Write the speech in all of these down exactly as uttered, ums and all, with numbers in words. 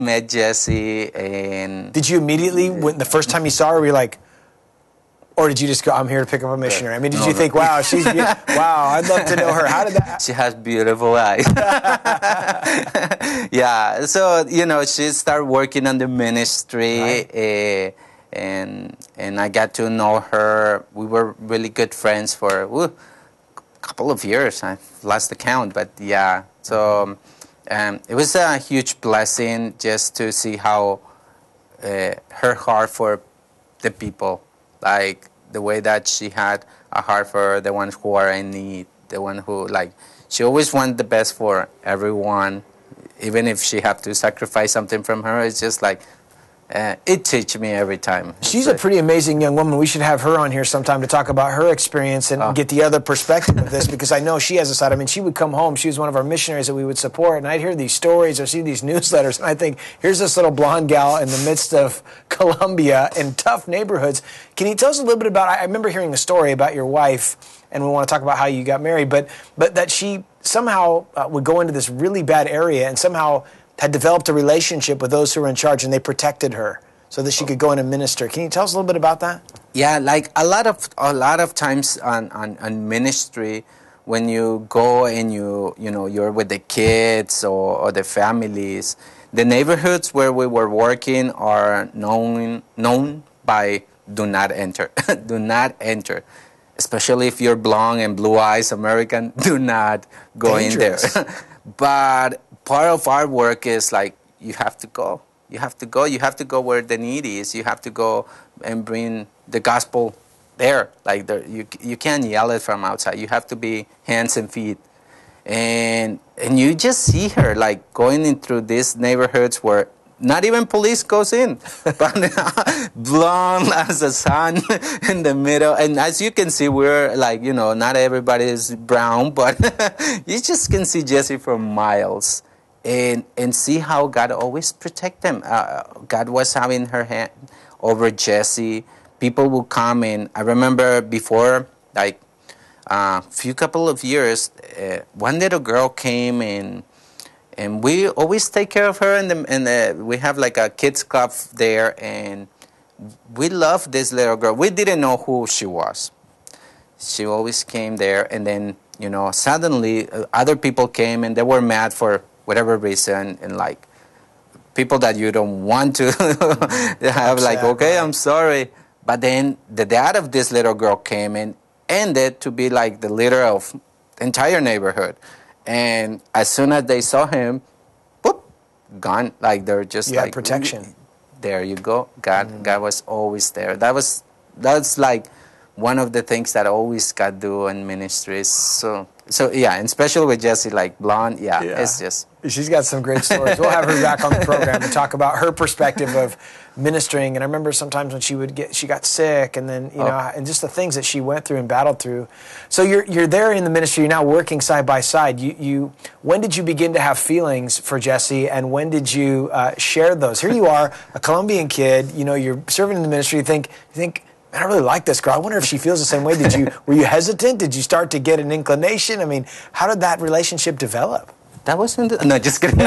met Jessie, and did you immediately, when the first time you saw her, were you like, or did you just go, I'm here to pick up a missionary? I mean, did no, you think, no. wow, she's, wow, I'd love to know her. How did that? She has beautiful eyes. Yeah, so, you know, she started working on the ministry, right. uh, and and I got to know her. We were really good friends for ooh, a couple of years. I lost the count, but yeah. So um, it was a huge blessing just to see how uh, her heart for the people, like the way that she had a heart for the ones who are in need, the one who, like, she always wanted the best for everyone, even if she had to sacrifice something from her. It's just like, uh, it teaches me every time. She's a pretty amazing young woman. We should have her on here sometime to talk about her experience and oh. get the other perspective of this, because I know she has a side. I mean, she would come home. She was one of our missionaries that we would support, and I'd hear these stories or see these newsletters, and I think, here's this little blonde gal in the midst of Colombia in tough neighborhoods. Can you tell us a little bit about, I remember hearing a story about your wife, and we want to talk about how you got married, but but that she somehow uh, would go into this really bad area and somehow had developed a relationship with those who were in charge, and they protected her so that she could go in and minister. Can you tell us a little bit about that? Yeah, like a lot of a lot of times on, on, on ministry, when you go and you you know you're with the kids or, or the families, the neighborhoods where we were working are known known by do not enter, do not enter. Especially if you're blonde and blue eyes American, do not go Dangerous. in there. But part of our work is like, you have to go. You have to go. You have to go where the need is. You have to go and bring the gospel there. Like there, you you can't yell it from outside. You have to be hands and feet. And and you just see her like going in through these neighborhoods where not even police goes in, but blonde as the sun in the middle. And as you can see, we're like, you know, not everybody is brown, but you just can see Jessie for miles and and see how God always protect them. Uh, God was having her hand over Jessie. People will come in. I remember before, like a uh, few couple of years, uh, one little girl came in. And we always take care of her, and the, and the, we have like a kids club there, and we love this little girl. We didn't know who she was. She always came there, and then, you know, suddenly uh, other people came, and they were mad for whatever reason, and like people that you don't want to have, Upset, like, okay, right. I'm sorry. But then the dad of this little girl came and ended to be like the leader of the entire neighborhood. And as soon as they saw him, whoop, gone. Like they're just you like had protection. There you go. God, mm. God was always there. That was that's like one of the things that always God do in ministries. So so yeah, and especially with Jessie, like blonde. Yeah, yeah, it's just. She's got some great stories. We'll have her back on the program and talk about her perspective of ministering. And I remember sometimes when she would get, she got sick, and then, you know, oh. and just the things that she went through and battled through. So you're you're there in the ministry. You're now working side by side. You you when did you begin to have feelings for Jessie, and when did you uh, share those? Here you are, a Colombian kid. You know, you're serving in the ministry. You think you think. Man, I really like this girl. I wonder if she feels the same way. Did you were you hesitant? Did you start to get an inclination? I mean, how did that relationship develop? That wasn't no, just kidding.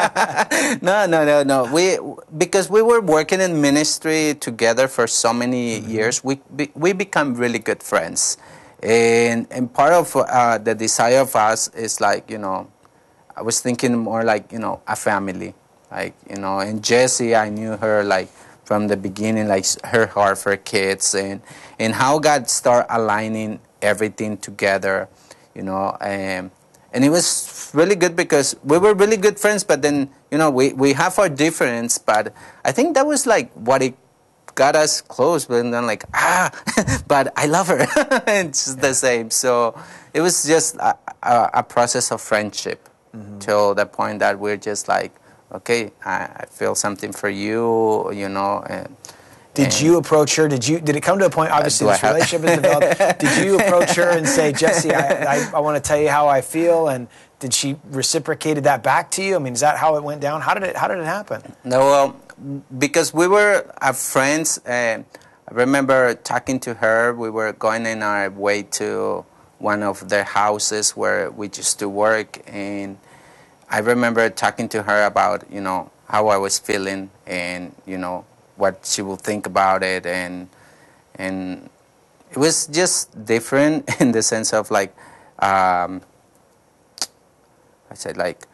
no, no, no, no. We because we were working in ministry together for so many mm-hmm. years. We we become really good friends, and and part of uh, the desire of us is like, you know, I was thinking more like, you know, a family, like, you know. And Jessie, I knew her like from the beginning, like her heart for kids, and and how God started aligning everything together, you know. And and it was really good because we were really good friends, but then, you know, we, we have our difference, but I think that was like what it got us close, but then like, ah, but I love her. It's the same. So it was just a, a, a process of friendship mm-hmm. till the point that we're just like, okay, I, I feel something for you, you know. And, Did and you approach her? Did you? Did it come to a point? Obviously, uh, this relationship has developed. Did you approach her and say, Jessie, I, I, I want to tell you how I feel? And did she reciprocated that back to you? I mean, is that how it went down? How did it? How did it happen? No, well, because we were uh, friends. Uh, I remember talking to her. We were going in our way to one of their houses where we used to work, and I remember talking to her about, you know, how I was feeling, and you know what she will think about it, and and it was just different in the sense of like um, I said like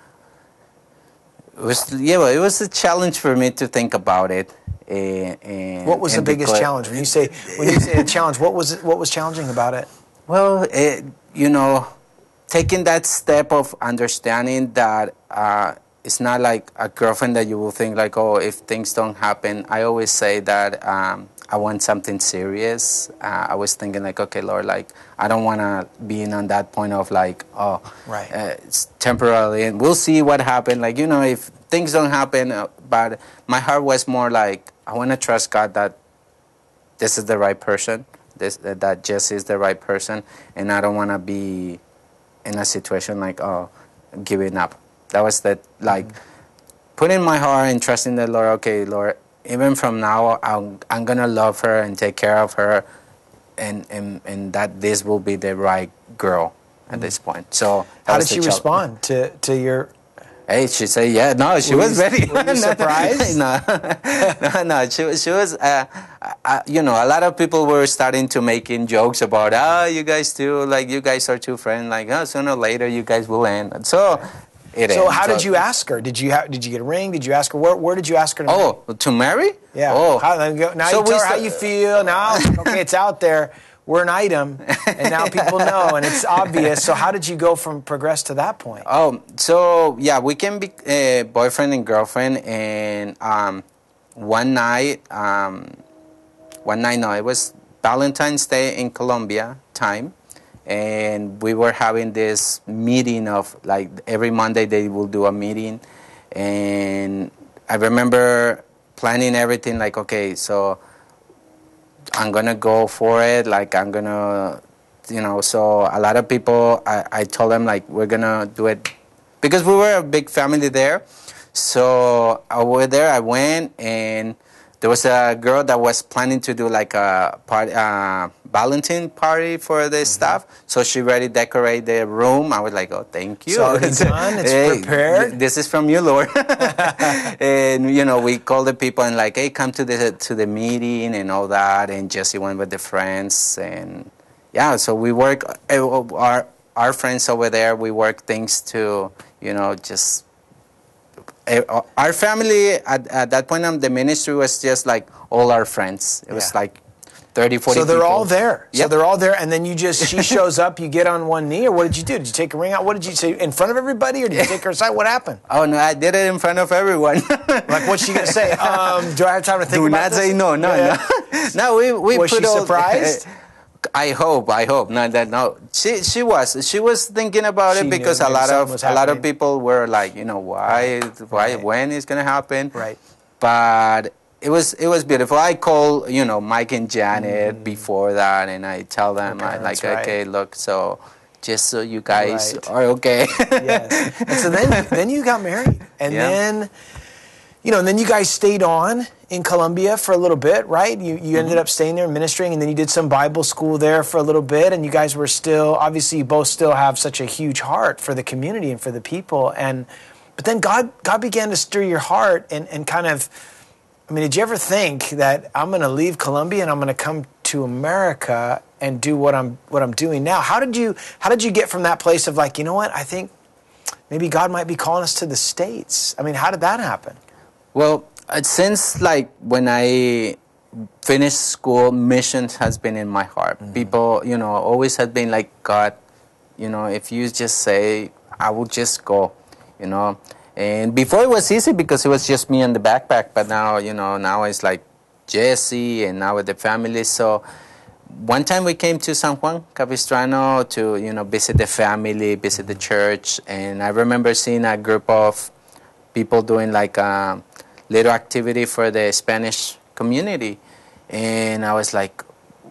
it was yeah well, it was a challenge for me to think about it. And, and what was the biggest because, challenge when you say when you say a challenge? What was it, what was challenging about it? Well, it, you know, taking that step of understanding that uh, it's not like a girlfriend that you will think like, oh, if things don't happen. I always say that um, I want something serious. Uh, I was thinking like, okay, Lord, like I don't want to be in on that point of like, oh, right. uh, it's temporarily, and we'll see what happens. Like, you know, if things don't happen, uh, but my heart was more like, I want to trust God that this is the right person, this that Jesse is the right person, and I don't want to be in a situation like, oh, giving up. That was that, like, mm-hmm. putting my heart and trusting the Lord. Okay, Lord, even from now, I'm, I'm going to love her and take care of her, and, and, and that this will be the right girl at mm-hmm. this point. So how did she respond to, to your... Hey, she said, yeah, no, she were was you, very... Were you surprised? no, no, no, she, she was, uh, uh, you know, a lot of people were starting to making jokes about, oh, you guys too, like, you guys are too friends, like, oh, sooner or later, you guys will end. So, it So ends. how so, did you ask her? Did you have, did you get a ring? Did you ask her, where, where did you ask her to marry? Oh, to marry? Yeah. Oh. How, now so you tell her how you feel, now, okay, it's out there. We're an item, and now people know, and it's obvious. So how did you go from progress to that point? Oh, so, yeah, we can be uh, boyfriend and girlfriend, and um, one night, um, one night, no, it was Valentine's Day in Colombia time, and we were having this meeting of, like, every Monday they will do a meeting, and I remember planning everything, like, okay, so I'm going to go for it, like I'm going to, you know, so a lot of people, I, I told them, like, we're going to do it, because we were a big family there, so over there I went, and there was a girl that was planning to do, like, a party, uh, Valentine party for the mm-hmm. staff, so she already decorated the room. I was like, oh, thank you. It's already done, it's hey, prepared. Th- this is from you, Lord. And, you know, we called the people and like, hey, come to the to the meeting and all that, and Jesse went with the friends, and yeah, so we work, our, our friends over there, we work things to, you know, just, our family at, at that point of the ministry was just like all our friends. It was yeah. like thirty, forty So they're people. all there. Yep. So they're all there, and then you just, she shows up, you get on one knee, or what did you do? Did you take a ring out? What did you say, in front of everybody, or did you take her aside? What happened? Oh, no, I did it in front of everyone. Like, what's she going to say? Um, do I have time to think do about this? Do not say no, no, yeah. no. No, we, we was put she all, surprised? Uh, I hope, I hope. No, that no. She she was she was thinking about she it because a lot of a lot of people were like, you know, why why right. when it's gonna happen? Right. But it was it was beautiful. I call, you know, Mike and Janet mm. before that, and I tell them I like right. okay, look, so just so you guys right. are okay. Yes. And so then then you got married, and yeah. then. You know, and then you guys stayed on in Colombia for a little bit, right? You you ended mm-hmm. up staying there ministering, and then you did some Bible school there for a little bit, and you guys were still, obviously you both still have such a huge heart for the community and for the people. And but then God God began to stir your heart and, and kind of, I mean, did you ever think that I'm going to leave Colombia and I'm going to come to America and do what I'm what I'm doing now? How did you how did you get from that place of like, you know what, I think maybe God might be calling us to the States? I mean, how did that happen? Well, since like when I finished school, missions has been in my heart. Mm-hmm. People, you know, always had been like, God, you know, if you just say, I will just go, you know. And before it was easy because it was just me and the backpack. But now, you know, now it's like Jesse and now with the family. So one time we came to San Juan Capistrano to, you know, visit the family, visit the church. And I remember seeing a group of people doing like a little activity for the Spanish community, and I was like,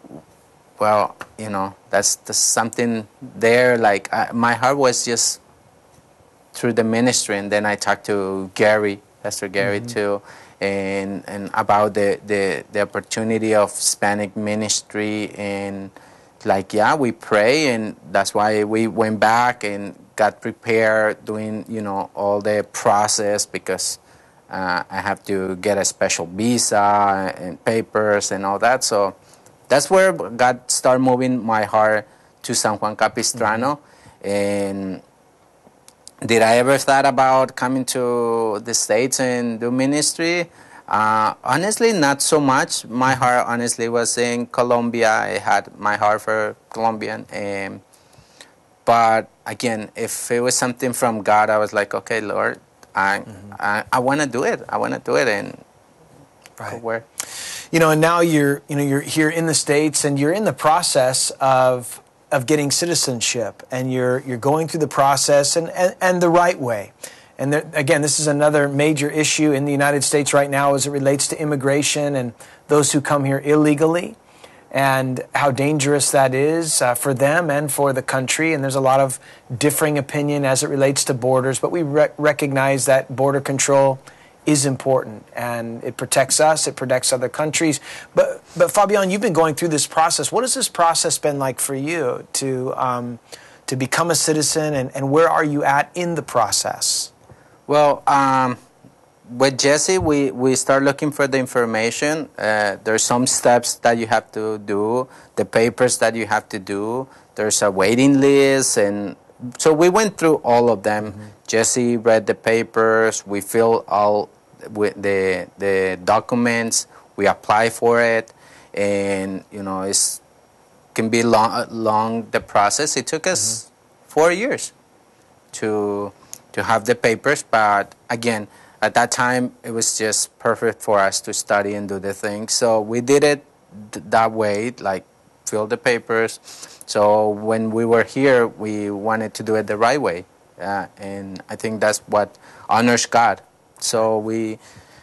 well, you know, that's, that's something there. Like I, my heart was just through the ministry, and then I talked to Gary, Pastor Gary mm-hmm. too, and and about the, the the opportunity of Hispanic ministry, and like yeah, we pray, and that's why we went back and got prepared, doing, you know, all the process, because Uh, I have to get a special visa and papers and all that. So that's where God started moving my heart to San Juan Capistrano. Mm-hmm. And did I ever thought about coming to the States and do ministry? Uh, honestly, not so much. My heart, honestly, was in Colombia. I had my heart for Colombian. And, but again, if it was something from God, I was like, okay, Lord, I mm-hmm. I, I want to do it. I want to do it. And right. where? You know, and now you're you know you're here in the States, and you're in the process of of getting citizenship, and you're you're going through the process and, and, and the right way. And there, again, this is another major issue in the United States right now as it relates to immigration and those who come here illegally, and how dangerous that is uh, for them and for the country. And there's a lot of differing opinion as it relates to borders, but we re- recognize that border control is important, and it protects us, it protects other countries. But, but Fabian, you've been going through this process. What has this process been like for you to um, to become a citizen, and, and where are you at in the process? Well, um, with Jesse, we, we start looking for the information. Uh, there's some steps that you have to do, the papers that you have to do. There's a waiting list, and so we went through all of them. Mm-hmm. Jesse read the papers. We filled all with the the documents. We apply for it, and you know it's can be long long the process. It took us mm-hmm. four years to to have the papers, but again, at that time it was just perfect for us to study and do the thing. So we did it th- that way, like fill the papers. So when we were here, we wanted to do it the right way, uh, and I think that's what honors God. So we,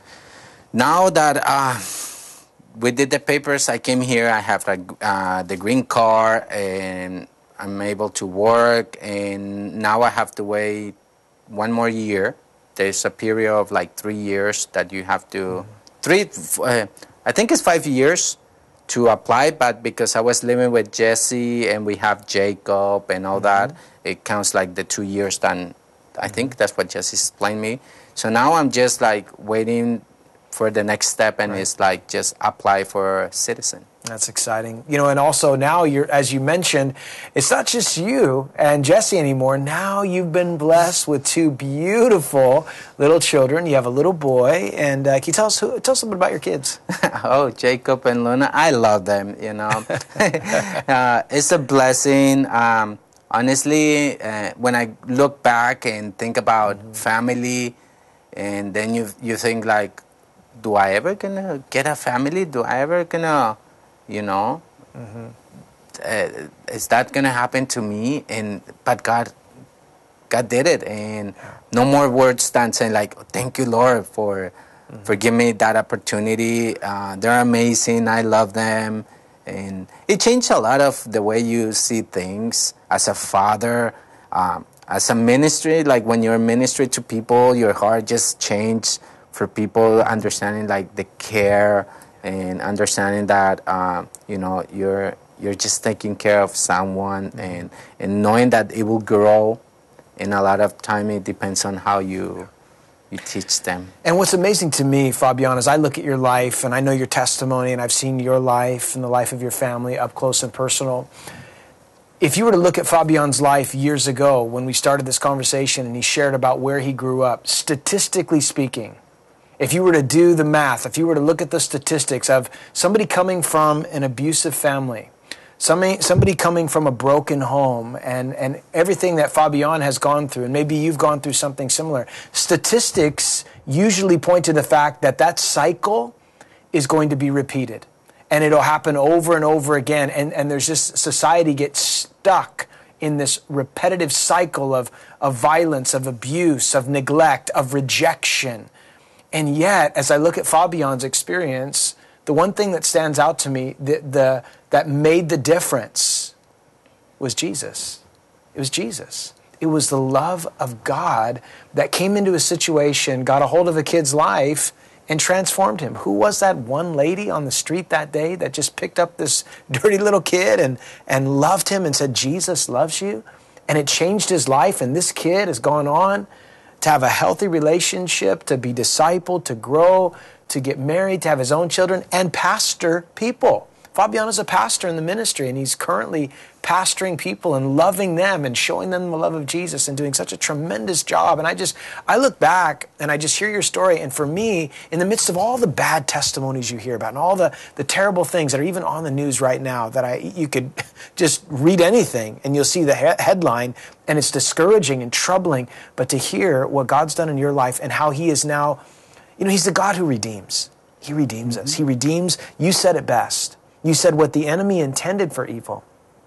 now that uh, we did the papers, I came here, I have like, uh, the green card, and I'm able to work, and now I have to wait one more year. There's a period of like three years that you have to, mm-hmm. three, uh, I think it's five years to apply, but because I was living with Jesse and we have Jacob and all mm-hmm. that, it counts like the two years done. I mm-hmm. think that's what Jesse explained me. So now I'm just like waiting for the next step, and right. it's like just apply for citizen. That's exciting. You know, and also now you're, as you mentioned, it's not just you and Jesse anymore. Now you've been blessed with two beautiful little children. You have a little boy, and uh, can you tell us who, tell us a little bit about your kids? Oh, Jacob and Luna, I love them. You know, uh, it's a blessing. Um, honestly, uh, when I look back and think about mm-hmm. family, and then you you think like, do I ever gonna get a family? Do I ever gonna, you know, mm-hmm. uh, is that gonna happen to me? And but God, God did it, and no more words than saying like, thank you, Lord, for mm-hmm. for giving me that opportunity. Uh, they're amazing. I love them, and it changed a lot of the way you see things as a father. Um, As a ministry, like when you're ministry to people, your heart just changed for people, understanding like the care and understanding that um, you know you're you're just taking care of someone, and and knowing that it will grow. And a lot of time it depends on how you you teach them. And what's amazing to me, Fabian, is I look at your life and I know your testimony, and I've seen your life and the life of your family up close and personal. If you were to look at Fabian's life years ago when we started this conversation and he shared about where he grew up, statistically speaking, if you were to do the math, if you were to look at the statistics of somebody coming from an abusive family, somebody, somebody coming from a broken home, and, and everything that Fabian has gone through, and maybe you've gone through something similar, statistics usually point to the fact that that cycle is going to be repeated. And it'll happen over and over again. And, and there's just, society gets stuck in this repetitive cycle of, of violence, of abuse, of neglect, of rejection. And yet, as I look at Fabian's experience, the one thing that stands out to me, the, the, that made the difference, was Jesus. It was Jesus. It was the love of God that came into a situation, got a hold of a kid's life, and transformed him. Who was that one lady on the street that day that just picked up this dirty little kid and, and loved him and said, Jesus loves you? And it changed his life, and this kid has gone on to have a healthy relationship, to be discipled, to grow, to get married, to have his own children, and pastor people. Fabian is a pastor in the ministry, and he's currently pastoring people and loving them and showing them the love of Jesus and doing such a tremendous job. And I just, I look back and I just hear your story. And for me, in the midst of all the bad testimonies you hear about and all the, the terrible things that are even on the news right now, that I, you could just read anything and you'll see the he- headline and it's discouraging and troubling. But to hear what God's done in your life and how he is now, you know, he's the God who redeems. He redeems us. He redeems. You said it best. You said what the enemy intended for evil,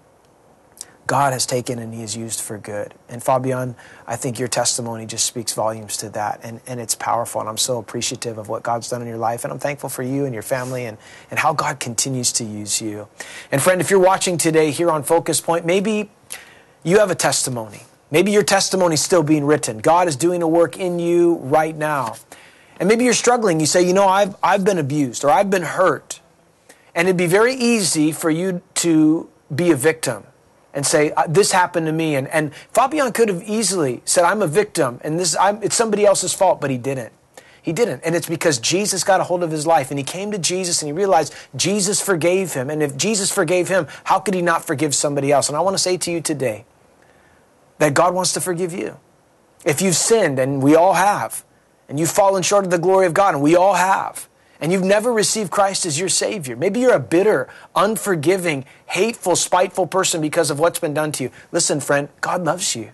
God has taken and he has used for good. And Fabian, I think your testimony just speaks volumes to that. And, and it's powerful. And I'm so appreciative of what God's done in your life. And I'm thankful for you and your family and, and how God continues to use you. And friend, if you're watching today here on Focus Point, maybe you have a testimony. Maybe your testimony is still being written. God is doing a work in you right now. And maybe you're struggling. You say, you know, I've, I've been abused or I've been hurt. And it'd be very easy for you to be a victim and say, this happened to me. And, and Fabian could have easily said, I'm a victim and this I'm, it's somebody else's fault, but he didn't. He didn't. And it's because Jesus got a hold of his life and he came to Jesus and he realized Jesus forgave him. And if Jesus forgave him, how could he not forgive somebody else? And I want to say to you today that God wants to forgive you. If you've sinned, and we all have, and you've fallen short of the glory of God, and we all have, and you've never received Christ as your Savior. Maybe you're a bitter, unforgiving, hateful, spiteful person because of what's been done to you. Listen, friend, God loves you.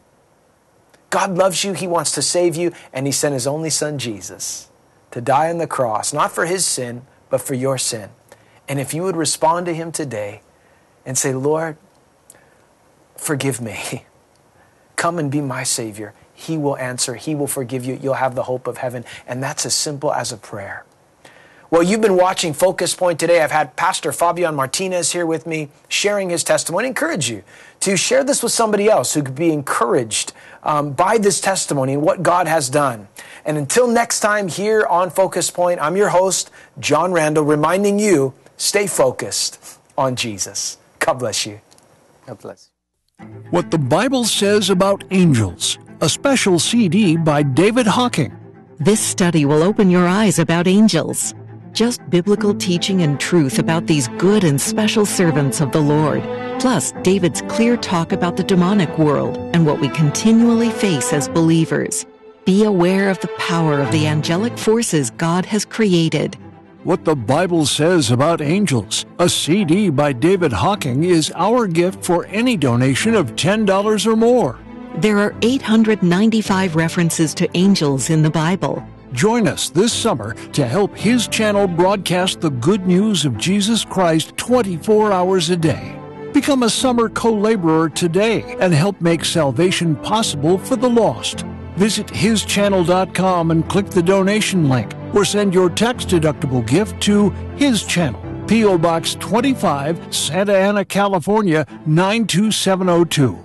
God loves you. He wants to save you. And he sent his only son, Jesus, to die on the cross, not for his sin, but for your sin. And if you would respond to him today and say, Lord, forgive me. Come and be my Savior. He will answer. He will forgive you. You'll have the hope of heaven. And that's as simple as a prayer. Well, you've been watching Focus Point today. I've had Pastor Fabian Martinez here with me sharing his testimony. I encourage you to share this with somebody else who could be encouraged um, by this testimony and what God has done. And until next time here on Focus Point, I'm your host, John Randall, reminding you, stay focused on Jesus. God bless you. God bless you. What the Bible Says About Angels, a special C D by David Hocking. This study will open your eyes about angels. Just biblical teaching and truth about these good and special servants of the Lord. Plus, David's clear talk about the demonic world and what we continually face as believers. Be aware of the power of the angelic forces God has created. What the Bible Says About Angels, a C D by David Hocking, is our gift for any donation of ten dollars or more. There are eight hundred ninety-five references to angels in the Bible. Join us this summer to help his channel broadcast the good news of Jesus Christ twenty-four hours a day. Become a summer co-laborer today and help make salvation possible for the lost. Visit his channel dot com and click the donation link, or send your tax-deductible gift to His Channel, P O Box twenty-five, Santa Ana, California, nine two seven oh two.